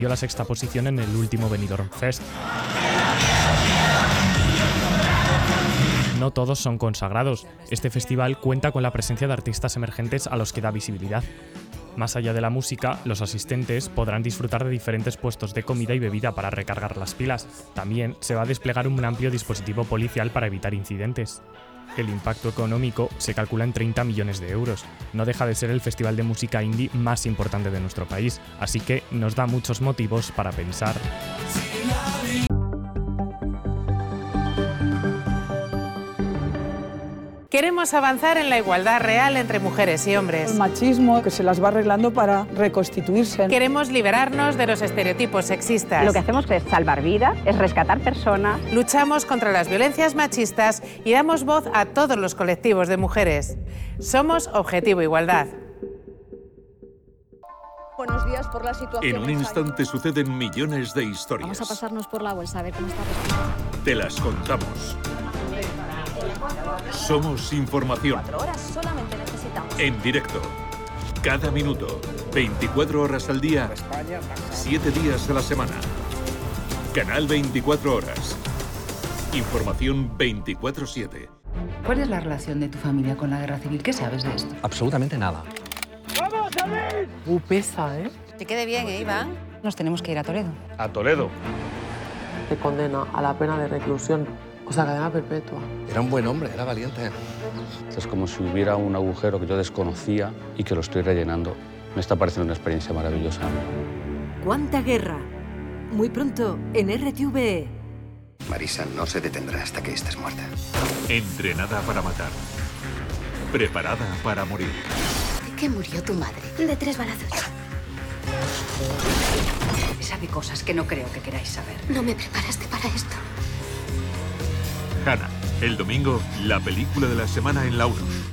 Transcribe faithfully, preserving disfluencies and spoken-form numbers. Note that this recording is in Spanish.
dio la sexta posición en el último Benidorm Fest. No todos son consagrados. Este festival cuenta con la presencia de artistas emergentes a los que da visibilidad. Más allá de la música, los asistentes podrán disfrutar de diferentes puestos de comida y bebida para recargar las pilas. También se va a desplegar un amplio dispositivo policial para evitar incidentes. El impacto económico se calcula en treinta millones de euros. No deja de ser el festival de música indie más importante de nuestro país, así que nos da muchos motivos para pensar. Queremos avanzar en la igualdad real entre mujeres y hombres. El machismo que se las va arreglando para reconstituirse. Queremos liberarnos de los estereotipos sexistas. Lo que hacemos es salvar vidas, es rescatar personas. Luchamos contra las violencias machistas y damos voz a todos los colectivos de mujeres. Somos Objetivo Igualdad. Buenos días. Por la situación. En un instante suceden millones de historias. Vamos a pasarnos por la bolsa a ver cómo está respirando. Te las contamos. Somos información. Cuatro horas solamente necesitamos. En directo. Cada minuto. veinticuatro horas al día. siete días a la semana. Canal veinticuatro horas. Información veinticuatro siete. ¿Cuál es la relación de tu familia con la guerra civil? ¿Qué sabes de esto? Absolutamente nada. ¡Vamos, David! Uh, pesa, ¿eh? Que quede bien, ¿eh, Iván? Nos tenemos que ir a Toledo. A Toledo. Te condena a la pena de reclusión, o sea, cadena perpetua. Era un buen hombre, era valiente. Es como si hubiera un agujero que yo desconocía y que lo estoy rellenando. Me está pareciendo una experiencia maravillosa. ¿Cuánta guerra? Muy pronto en R T V E. Marisa no se detendrá hasta que estés muerta. Entrenada para matar. Preparada para morir. ¿De qué murió tu madre? De tres balazos. Sabe cosas que no creo que queráis saber. No me preparaste para esto. Hannah, el domingo, la película de la semana en Laurus.